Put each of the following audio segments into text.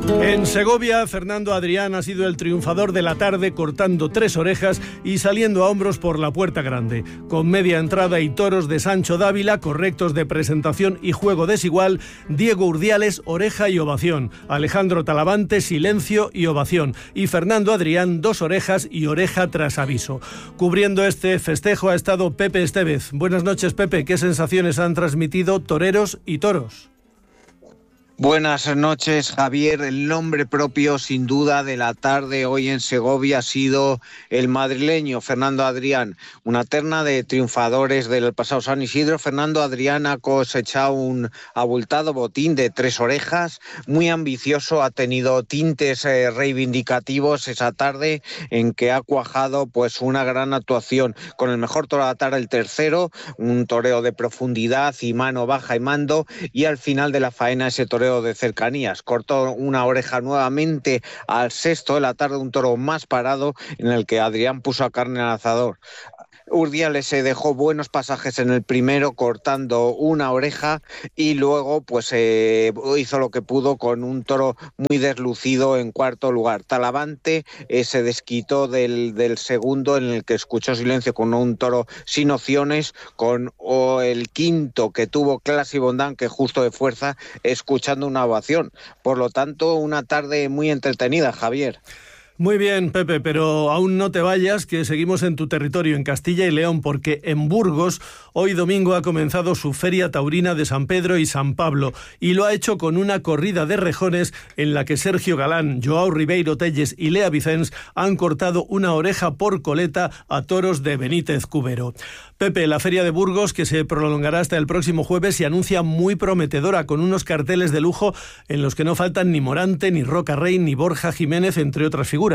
En Segovia, Fernando Adrián ha sido el triunfador de la tarde, cortando 3 orejas y saliendo a hombros por la puerta grande. Con media entrada y toros de Sancho Dávila, correctos de presentación y juego desigual, Diego Urdiales, oreja y ovación. Alejandro Talavante, silencio y ovación. Y Fernando Adrián, 2 orejas y oreja tras aviso. Cubriendo este festejo ha estado Pepe Estevez. Buenas noches, Pepe. ¿Qué sensaciones han transmitido toreros y toros? Buenas noches, Javier. El nombre propio, sin duda, de la tarde hoy en Segovia ha sido el madrileño Fernando Adrián. Una terna de triunfadores del pasado San Isidro. Fernando Adrián ha cosechado un abultado botín de 3 orejas, muy ambicioso, ha tenido tintes reivindicativos esa tarde en que ha cuajado pues una gran actuación. Con el mejor toro de la tarde, el tercero, un toreo de profundidad y mano baja y mando, y al final de la faena ese toreo de cercanías. Cortó una oreja nuevamente al sexto de la tarde, un toro más parado en el que Adrián puso a carne al asador. Urdiales se dejó buenos pasajes en el primero, cortando una oreja, y luego pues hizo lo que pudo con un toro muy deslucido en cuarto lugar. Talavante se desquitó del segundo, en el que escuchó silencio, con un toro sin opciones, con el quinto que tuvo Clase y Bondán, que justo de fuerza, escuchando una ovación. Por lo tanto, una tarde muy entretenida, Javier. Muy bien, Pepe, pero aún no te vayas, que seguimos en tu territorio, en Castilla y León, porque en Burgos hoy domingo ha comenzado su Feria Taurina de San Pedro y San Pablo, y lo ha hecho con una corrida de rejones en la que Sergio Galán, Joao Ribeiro Telles y Lea Vicens han cortado una oreja por coleta a toros de Benítez Cubero. Pepe, la Feria de Burgos, que se prolongará hasta el próximo jueves, se anuncia muy prometedora, con unos carteles de lujo en los que no faltan ni Morante, ni Roca Rey, ni Borja Jiménez, entre otras figuras.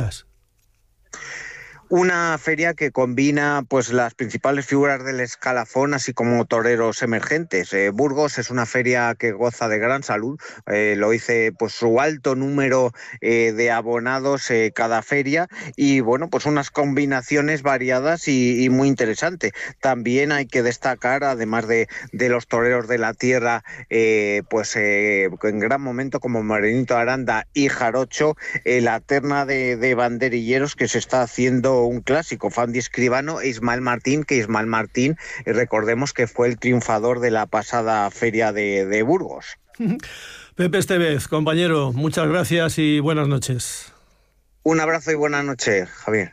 Una feria que combina pues las principales figuras del escalafón, así como toreros emergentes. Burgos es una feria que goza de gran salud, lo dice pues su alto número de abonados cada feria, y bueno, pues unas combinaciones variadas y muy interesantes. También hay que destacar, además de los toreros de la tierra, en gran momento, como Morenito Aranda y Jarocho, la terna de banderilleros que se está haciendo un clásico. Fandi Escribano e Ismael Martín, recordemos que fue el triunfador de la pasada feria de Burgos. Pepe Estevez, compañero, muchas gracias y buenas noches. Un abrazo y buenas noches, Javier.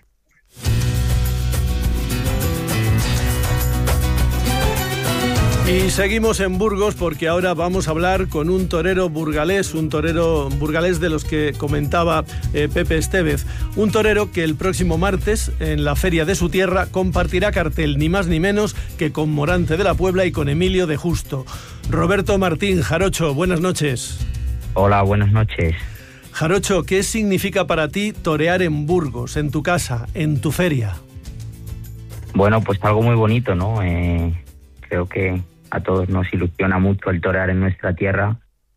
Y seguimos en Burgos, porque ahora vamos a hablar con un torero burgalés de los que comentaba Pepe Estevez. Un torero que el próximo martes, en la feria de su tierra, compartirá cartel ni más ni menos que con Morante de la Puebla y con Emilio de Justo. Roberto Martín, Jarocho, buenas noches. Hola, buenas noches. Jarocho, ¿qué significa para ti torear en Burgos, en tu casa, en tu feria? Bueno, pues algo muy bonito, ¿no? Creo que a todos nos ilusiona mucho el torear en nuestra tierra,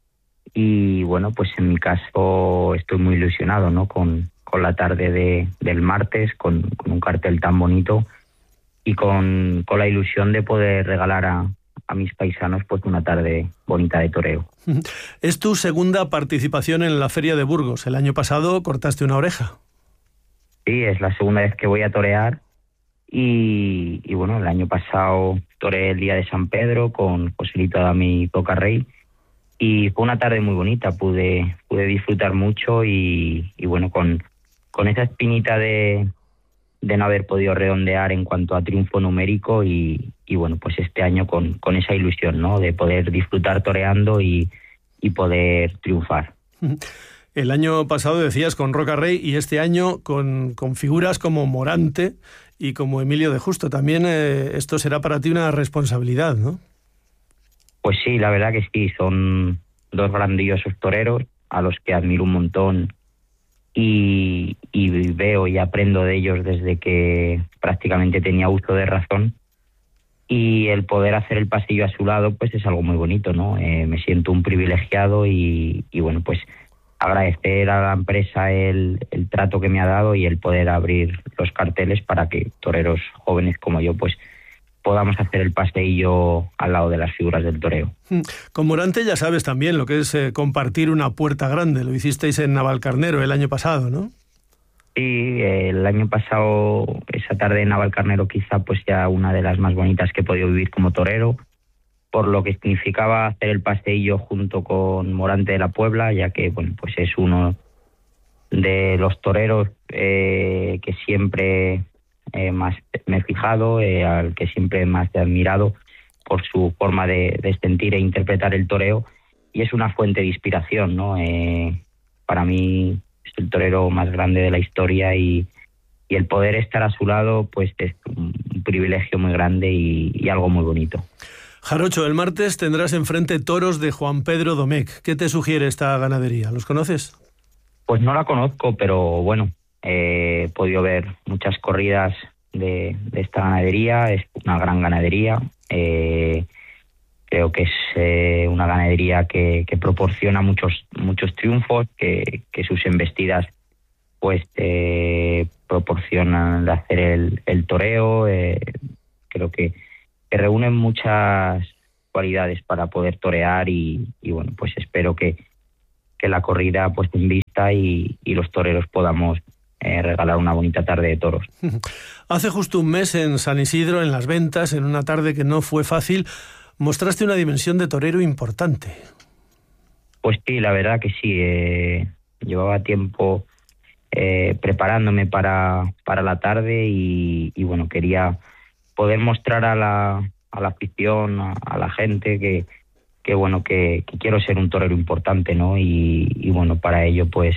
y bueno, pues en mi caso estoy muy ilusionado, ¿no? Con la tarde del martes, con un cartel tan bonito, y con la ilusión de poder regalar a mis paisanos pues una tarde bonita de toreo. Es tu segunda participación en la Feria de Burgos. El año pasado cortaste una oreja. Sí, es la segunda vez que voy a torear. Y bueno, el año pasado toreé el día de San Pedro con Joselito Adami y Roca Rey, y fue una tarde muy bonita, pude disfrutar mucho, y bueno, con esa espinita de no haber podido redondear en cuanto a triunfo numérico, y bueno, pues este año con esa ilusión, ¿no? De poder disfrutar toreando y poder triunfar. El año pasado decías con Roca Rey, y este año con figuras como Morante y como Emilio de Justo. También esto será para ti una responsabilidad, ¿no? Pues sí, la verdad que sí, son 2 grandiosos toreros a los que admiro un montón, y veo y aprendo de ellos desde que prácticamente tenía uso de razón, y el poder hacer el pasillo a su lado pues es algo muy bonito, ¿no? Me siento un privilegiado, y bueno, pues agradecer a la empresa el trato que me ha dado y el poder abrir los carteles para que toreros jóvenes como yo pues podamos hacer el paseillo al lado de las figuras del toreo. Con Morante ya sabes también lo que es compartir una puerta grande. Lo hicisteis en Navalcarnero el año pasado, ¿no? Sí, el año pasado, esa tarde en Navalcarnero quizá pues ya una de las más bonitas que he podido vivir como torero, por lo que significaba hacer el paseillo junto con Morante de la Puebla, ya que bueno, pues es uno de los toreros que siempre más me he fijado, al que siempre más he admirado por su forma de sentir e interpretar el toreo, y es una fuente de inspiración, ¿no? Para mí es el torero más grande de la historia, y el poder estar a su lado pues es un privilegio muy grande y algo muy bonito. Jarocho, el martes tendrás enfrente toros de Juan Pedro Domecq. ¿Qué te sugiere esta ganadería? ¿Los conoces? Pues no la conozco, pero bueno, he podido ver muchas corridas de esta ganadería. Es una gran ganadería. Creo que es una ganadería que proporciona muchos triunfos, que sus embestidas pues proporcionan de hacer el toreo. Creo que reúnen muchas cualidades para poder torear, y bueno, pues espero que la corrida pues en vista y los toreros podamos regalar una bonita tarde de toros. Hace justo un mes en San Isidro, en Las Ventas, en una tarde que no fue fácil, mostraste una dimensión de torero importante. Pues sí, la verdad que sí. Llevaba tiempo preparándome para la tarde, y bueno, quería poder mostrar a la afición, a la gente que bueno, que quiero ser un torero importante, ¿no? Y bueno, para ello pues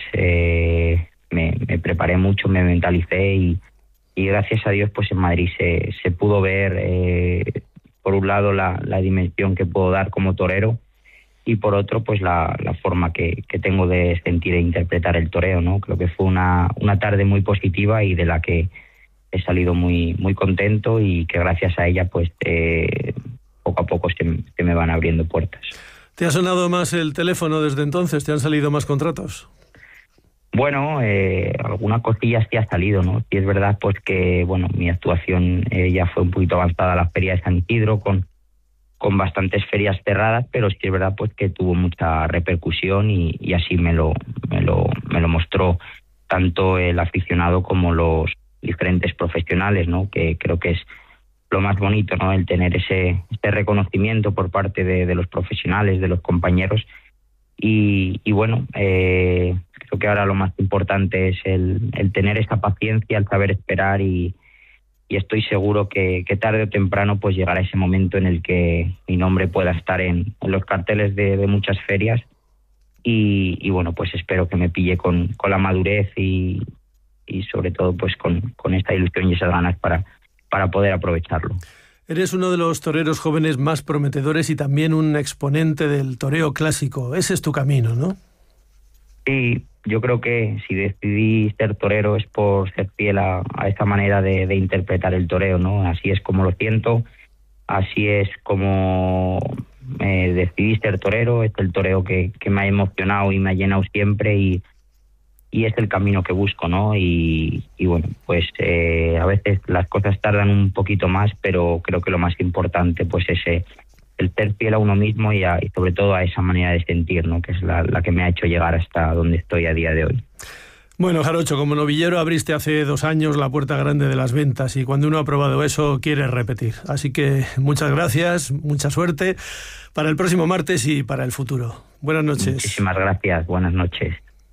me preparé mucho, me mentalicé, y gracias a Dios pues en Madrid se pudo ver por un lado la dimensión que puedo dar como torero, y por otro pues la forma que tengo de sentir e interpretar el toreo, ¿no? Creo que fue una tarde muy positiva, y de la que he salido muy contento, y que gracias a ella pues poco a poco se me van abriendo puertas. ¿Te ha sonado más el teléfono desde entonces? ¿Te han salido más contratos? Bueno, alguna cosilla sí ha salido, ¿no? Sí es verdad pues que bueno, mi actuación ya fue un poquito avanzada a la feria de San Isidro, con bastantes ferias cerradas, pero sí es verdad pues que tuvo mucha repercusión, y así me lo mostró tanto el aficionado como los diferentes profesionales, ¿no? Que creo que es lo más bonito, ¿no? El tener este reconocimiento por parte de los profesionales, de los compañeros, y bueno, creo que ahora lo más importante es el tener esa paciencia, el saber esperar, y estoy seguro que tarde o temprano pues llegará ese momento en el que mi nombre pueda estar en los carteles de muchas ferias, y bueno, pues espero que me pille con la madurez y sobre todo pues con esta ilusión y esas ganas para poder aprovecharlo. Eres uno de los toreros jóvenes más prometedores y también un exponente del toreo clásico. Ese es tu camino, ¿no? Sí, yo creo que si decidí ser torero es por ser fiel a esa manera de interpretar el toreo, ¿no? Así es como lo siento, así es como decidí ser torero. Es el toreo que me ha emocionado y me ha llenado siempre, y es el camino que busco, ¿no? Y bueno, pues a veces las cosas tardan un poquito más, pero creo que lo más importante pues es el ser fiel a uno mismo, y sobre todo a esa manera de sentir, ¿no? Que es la que me ha hecho llegar hasta donde estoy a día de hoy. Bueno, Jarocho, como novillero abriste hace 2 años la puerta grande de Las Ventas, y cuando uno ha probado eso quiere repetir. Así que muchas gracias, mucha suerte para el próximo martes y para el futuro. Buenas noches. Muchísimas gracias, buenas noches.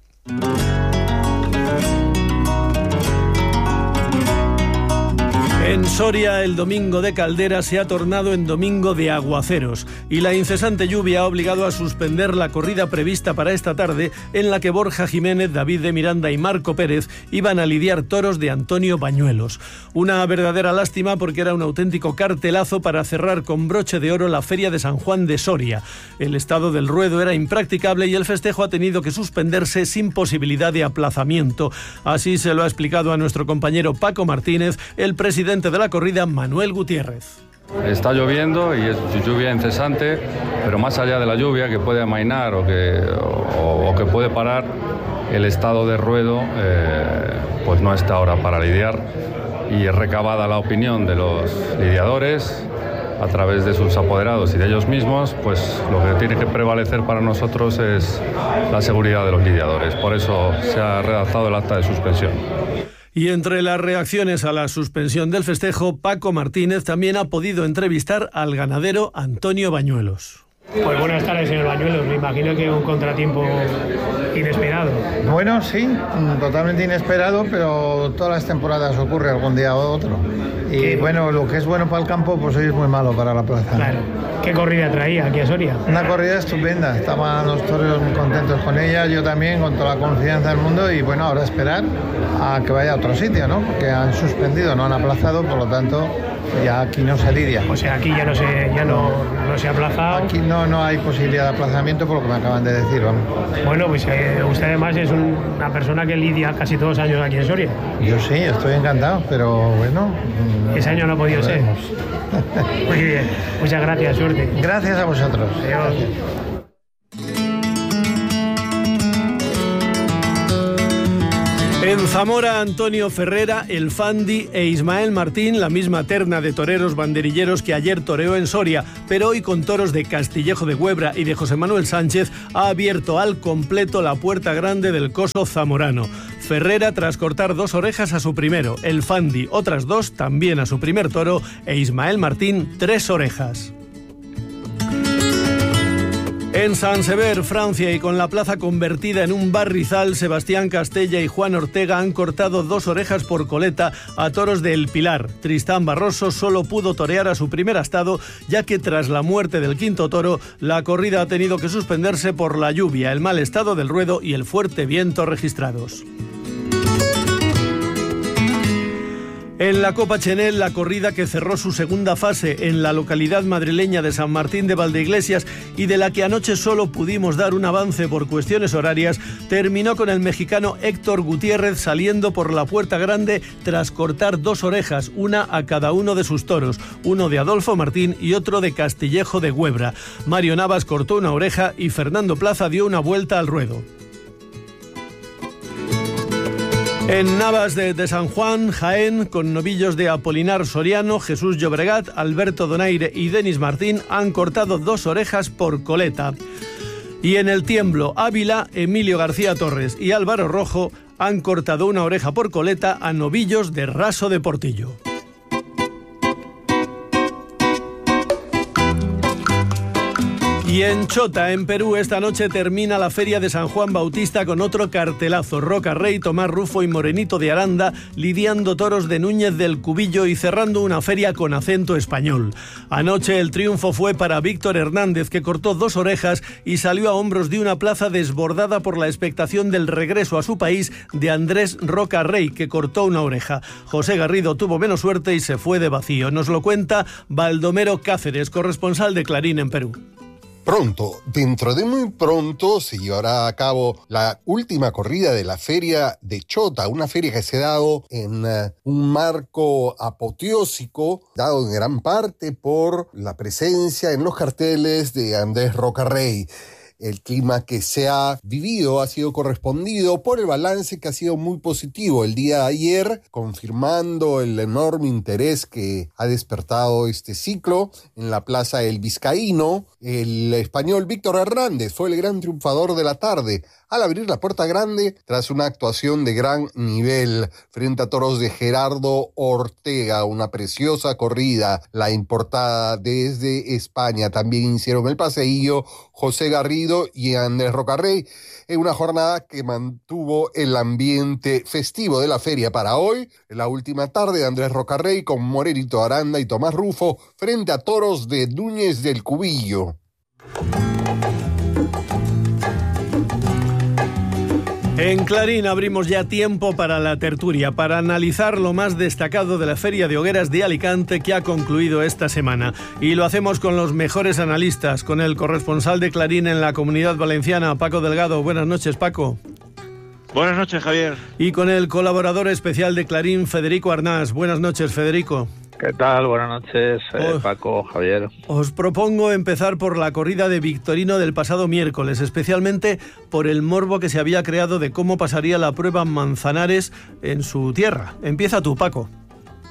En Soria, el domingo de Caldera se ha tornado en domingo de aguaceros, y la incesante lluvia ha obligado a suspender la corrida prevista para esta tarde, en la que Borja Jiménez, David de Miranda y Marco Pérez iban a lidiar toros de Antonio Bañuelos. Una verdadera lástima, porque era un auténtico cartelazo para cerrar con broche de oro la Feria de San Juan de Soria. El estado del ruedo era impracticable y el festejo ha tenido que suspenderse sin posibilidad de aplazamiento. Así se lo ha explicado a nuestro compañero Paco Martínez, el presidente de la corrida, Manuel Gutiérrez. Está lloviendo y es lluvia incesante, pero más allá de la lluvia, que puede amainar o que puede parar, el estado de ruedo pues no está ahora para lidiar. y recabada la opinión de los lidiadores a través de sus apoderados y de ellos mismos, pues lo que tiene que prevalecer para nosotros es la seguridad de los lidiadores. Por eso se ha redactado el acta de suspensión. Y entre las reacciones a la suspensión del festejo, Paco Martínez también ha podido entrevistar al ganadero Antonio Bañuelos. Pues buenas tardes, señor Bañuelos. Me imagino que un contratiempo inesperado. Bueno, sí, totalmente inesperado, pero todas las temporadas ocurre algún día u otro. Y bueno, lo que es bueno para el campo, pues hoy es muy malo para la plaza. Claro. ¿Qué corrida traía aquí a Soria? Una corrida estupenda. Estaban los toreros muy contentos con ella, yo también, con toda la confianza del mundo. Y bueno, ahora esperar a que vaya a otro sitio, ¿no? Porque han suspendido, no han aplazado, por lo tanto, ya aquí no se lidia. O sea, aquí ya no se ha aplazado. Aquí no hay posibilidad de aplazamiento, por lo que me acaban de decir, vamos. Bueno, pues usted además es una persona que lidia casi todos los años aquí en Soria. Yo sí, estoy encantado, pero bueno... Ese año no ha podido ser. Muy bien, muchas gracias, suerte. Gracias a vosotros. Adiós. Gracias. En Zamora, Antonio Ferrera, el Fandi e Ismael Martín, la misma terna de toreros banderilleros que ayer toreó en Soria, pero hoy con toros de Castillejo de Güebra y de José Manuel Sánchez, ha abierto al completo la puerta grande del coso zamorano. Ferrera tras cortar 2 orejas a su primero, el Fandi otras 2 también a su primer toro e Ismael Martín 3 orejas. En Sant Sever, Francia, y con la plaza convertida en un barrizal, Sebastián Castella y Juan Ortega han cortado 2 orejas por coleta a toros de El Pilar. Tristán Barroso solo pudo torear a su primer astado, ya que tras la muerte del quinto toro, la corrida ha tenido que suspenderse por la lluvia, el mal estado del ruedo y el fuerte viento registrados. En la Copa Chenel, la corrida que cerró su segunda fase en la localidad madrileña de San Martín de Valdeiglesias y de la que anoche solo pudimos dar un avance por cuestiones horarias, terminó con el mexicano Héctor Gutiérrez saliendo por la puerta grande tras cortar 2 orejas, una a cada uno de sus toros, uno de Adolfo Martín y otro de Castillejo de Güebra. Mario Navas cortó una oreja y Fernando Plaza dio una vuelta al ruedo. En Navas de San Juan, Jaén, con novillos de Apolinar Soriano, Jesús Llobregat, Alberto Donaire y Denis Martín han cortado 2 orejas por coleta. Y en el Tiemblo, Ávila, Emilio García Torres y Álvaro Rojo han cortado una oreja por coleta a novillos de Raso de Portillo. Y en Chota, en Perú, esta noche termina la Feria de San Juan Bautista con otro cartelazo. Roca Rey, Tomás Rufo y Morenito de Aranda lidiando toros de Núñez del Cubillo y cerrando una feria con acento español. Anoche el triunfo fue para Víctor Hernández, que cortó 2 orejas y salió a hombros de una plaza desbordada por la expectación del regreso a su país de Andrés Roca Rey, que cortó una oreja. José Garrido tuvo menos suerte y se fue de vacío. Nos lo cuenta Baldomero Cáceres, corresponsal de Clarín en Perú. Pronto, dentro de muy pronto, se llevará a cabo la última corrida de la Feria de Chota, una feria que se ha dado en un marco apoteósico, dado en gran parte por la presencia en los carteles de Andrés Roca Rey. El clima que se ha vivido ha sido correspondido por el balance que ha sido muy positivo el día de ayer, confirmando el enorme interés que ha despertado este ciclo en la Plaza El Vizcaíno. El español Víctor Hernández fue el gran triunfador de la tarde al abrir la puerta grande tras una actuación de gran nivel frente a toros de Gerardo Ortega, una preciosa corrida, la importada desde España. También hicieron el paseillo José Garrido y Andrés Roca Rey, en una jornada que mantuvo el ambiente festivo de la feria para hoy, en la última tarde de Andrés Roca Rey con Morenito de Aranda y Tomás Rufo frente a toros de Núñez del Cubillo. En Clarín abrimos ya tiempo para la tertulia, para analizar lo más destacado de la Feria de Hogueras de Alicante que ha concluido esta semana. Y lo hacemos con los mejores analistas, con el corresponsal de Clarín en la Comunidad Valenciana, Paco Delgado. Buenas noches, Paco. Buenas noches, Javier. Y con el colaborador especial de Clarín, Federico Arnás. Buenas noches, Federico. ¿Qué tal? Buenas noches, Paco, Javier. Os propongo empezar por la corrida de Victorino del pasado miércoles, especialmente por el morbo que se había creado de cómo pasaría la prueba Manzanares en su tierra. Empieza tú, Paco.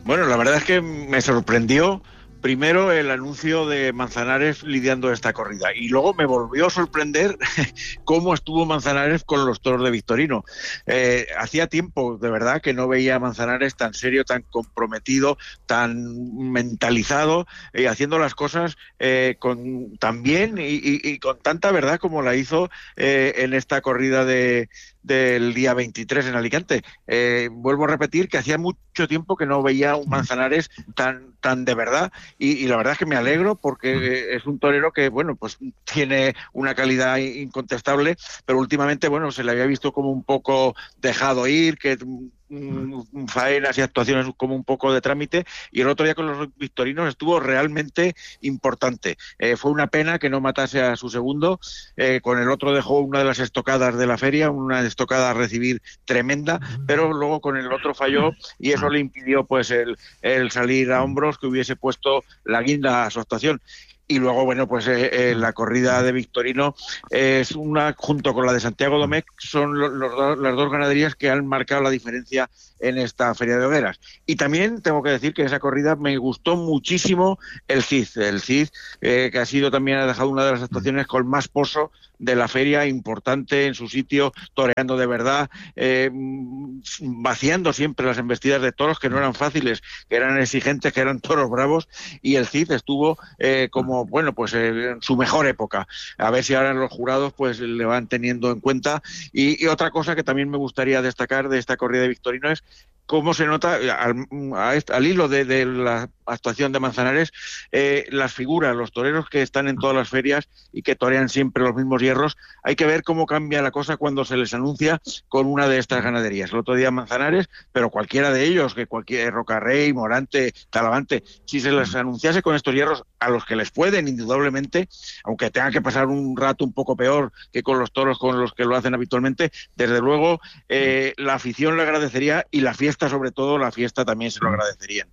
Bueno, la verdad es que me sorprendió primero el anuncio de Manzanares lidiando esta corrida y luego me volvió a sorprender cómo estuvo Manzanares con los toros de Victorino. Hacía tiempo, de verdad, que no veía a Manzanares tan serio, tan comprometido, tan mentalizado, haciendo las cosas tan bien y con tanta verdad como la hizo en esta corrida del día 23 en Alicante. Vuelvo a repetir que hacía mucho tiempo que no veía un Manzanares tan de verdad y la verdad es que me alegro porque es un torero que, bueno, pues tiene una calidad incontestable, pero últimamente, bueno, se le había visto como un poco dejado ir, que faenas y actuaciones como un poco de trámite, y el otro día con los victorinos estuvo realmente importante. Fue una pena que no matase a su segundo, con el otro dejó una de las estocadas de la feria, una estocada a recibir tremenda, pero luego con el otro falló y eso le impidió pues el salir a hombros que hubiese puesto la guinda a su actuación. Y luego, bueno, pues la corrida de Victorino es una, junto con la de Santiago Domecq, son las dos ganaderías que han marcado la diferencia en esta Feria de Hogueras. Y también tengo que decir que en esa corrida me gustó muchísimo el Cid, que ha sido también, ha dejado una de las actuaciones con más pozo de la feria, importante en su sitio, toreando de verdad, vaciando siempre las embestidas de toros, que no eran fáciles, que eran exigentes, que eran toros bravos, y el Cid estuvo como, bueno, pues en su mejor época. A ver si ahora los jurados pues le van teniendo en cuenta. Y otra cosa que también me gustaría destacar de esta corrida de Victorino es cómo se nota al hilo de la actuación de Manzanares, las figuras, los toreros que están en todas las ferias y que torean siempre los mismos hierros. Hay que ver cómo cambia la cosa cuando se les anuncia con una de estas ganaderías. El otro día Manzanares, pero cualquiera de ellos, que cualquier Rocarrey, Morante, Talavante, si se les anunciase con estos hierros, a los que les pueden indudablemente, aunque tengan que pasar un rato un poco peor que con los toros con los que lo hacen habitualmente, desde luego la afición le agradecería, y la fiesta, sobre todo, la fiesta también se lo agradecerían.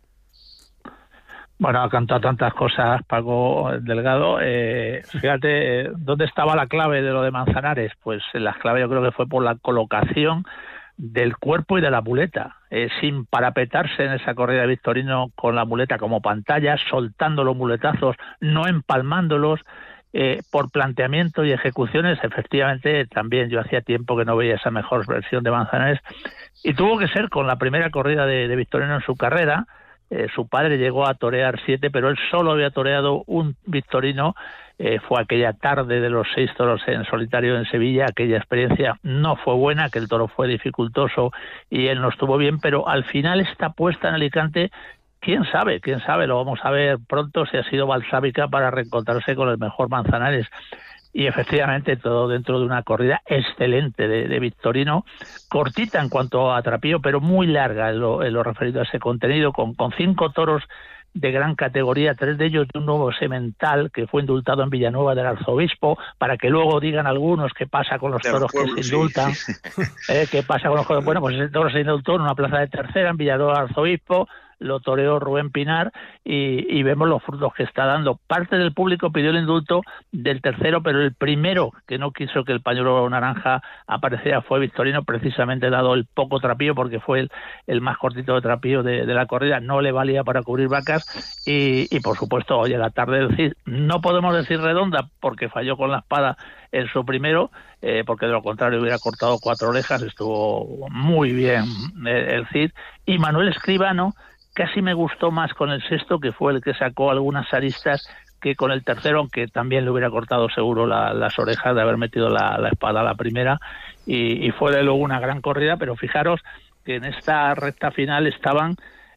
Bueno, ha cantado tantas cosas Paco Delgado. Fíjate, ¿dónde estaba la clave de lo de Manzanares? Pues la clave yo creo que fue por la colocación del cuerpo y de la muleta, sin parapetarse en esa corrida de Victorino con la muleta como pantalla, soltando los muletazos, no empalmándolos, por planteamiento y ejecuciones. Efectivamente, también yo hacía tiempo que no veía esa mejor versión de Manzanares, y tuvo que ser con la primera corrida de Victorino en su carrera. Su padre llegó a torear 7, pero él solo había toreado un Victorino. Fue aquella tarde de los 6 toros en solitario en Sevilla. Aquella experiencia no fue buena, que el toro fue dificultoso y él no estuvo bien, pero al final esta puesta en Alicante, quién sabe, lo vamos a ver pronto, si ha sido balsámica para reencontrarse con el mejor Manzanares. Y efectivamente todo dentro de una corrida excelente de Victorino, cortita en cuanto a trapío, pero muy larga en lo referido a ese contenido, con 5 toros de gran categoría, 3 de ellos de un nuevo semental que fue indultado en Villanueva del Arzobispo, para que luego digan algunos qué pasa con los toros que se indultan, qué pasa con los toros. Bueno, pues ese toro se indultó en una plaza de tercera en Villanueva del Arzobispo, lo toreó Rubén Pinar y vemos los frutos que está dando. Parte del público pidió el indulto del tercero, pero el primero que no quiso que el pañuelo naranja apareciera fue Victorino, precisamente dado el poco trapío, porque fue el más cortito de trapío de la corrida, no le valía para cubrir vacas. Y por supuesto, hoy a la tarde del Cid, no podemos decir redonda porque falló con la espada en su primero, porque de lo contrario hubiera cortado 4 orejas. Estuvo muy bien el Cid. Y Manuel Escribano casi me gustó más con el sexto, que fue el que sacó algunas aristas, que con el tercero, aunque también le hubiera cortado seguro las orejas de haber metido la espada a la primera, y fue de luego una gran corrida. Pero fijaros que en esta recta final estaban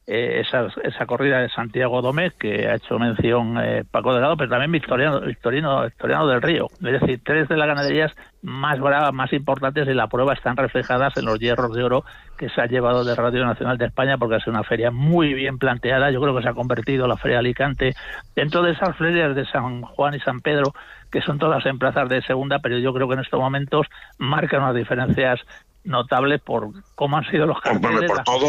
esa corrida de Santiago Domecq, que ha hecho mención Paco Delgado, pero también Victoriano del Río. Es decir, 3 de las ganaderías más bravas, más importantes, y la prueba están reflejadas en los hierros de oro que se ha llevado de Radio Nacional de España, porque ha sido una feria muy bien planteada. Yo creo que se ha convertido la Feria de Alicante dentro de esas ferias de San Juan y San Pedro, que son todas en plazas de segunda, pero yo creo que en estos momentos marcan unas diferencias notables por cómo han sido los carteles.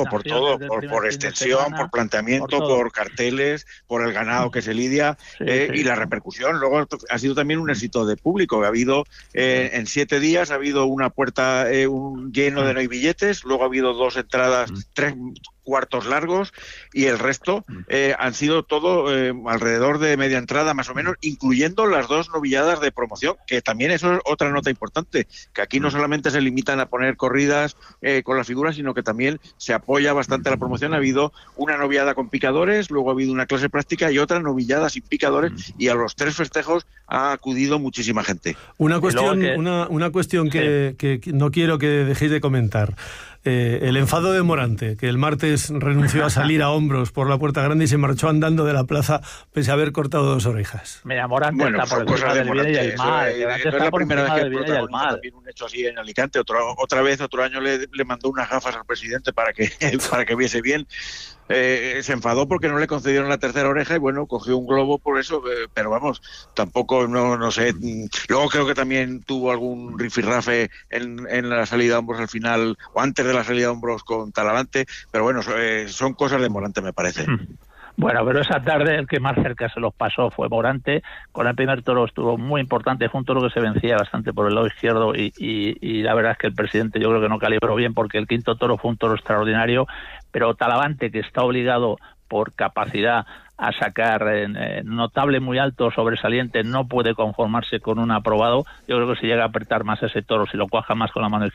Por extensión, por planteamiento, por carteles, por el ganado que se lidia, y la repercusión. Luego ha sido también un éxito de público. Ha habido en 7 días ha habido una puerta lleno de no hay billetes, luego ha habido 2 entradas, cuartos largos, y el resto han sido todo alrededor de media entrada más o menos, incluyendo las 2 novilladas de promoción, que también eso es otra nota importante, que aquí no solamente se limitan a poner corridas con las figuras, sino que también se apoya bastante a la promoción. Ha habido una novillada con picadores, luego ha habido una clase práctica y otra novillada sin picadores, y a los 3 festejos ha acudido muchísima gente. Una cuestión, una cuestión que no quiero que dejéis de comentar. El enfado de Morante, que el martes renunció a salir a hombros por la Puerta Grande y se marchó andando de la plaza pese a haber cortado 2 orejas. Mira, Morante está por encima del bien y el mal. No es la primera vez que protagoniza también un hecho así en Alicante. Otro año le mandó unas gafas al presidente para que viese bien. Se enfadó porque no le concedieron la tercera oreja y bueno, cogió un globo por eso, pero vamos, tampoco, no sé. Luego creo que también tuvo algún rifirrafe en la salida a hombros al final, o antes de la salida a hombros con Talavante, pero bueno, son cosas de Morante, me parece. Bueno, pero esa tarde el que más cerca se los pasó fue Morante. Con el primer toro estuvo muy importante, fue un toro que se vencía bastante por el lado izquierdo y la verdad es que el presidente yo creo que no calibró bien, porque el quinto toro fue un toro extraordinario, pero Talavante, que está obligado por capacidad a sacar notable muy alto, sobresaliente, no puede conformarse con un aprobado. Yo creo que si llega a apretar más ese toro, si lo cuaja más con la mano izquierda,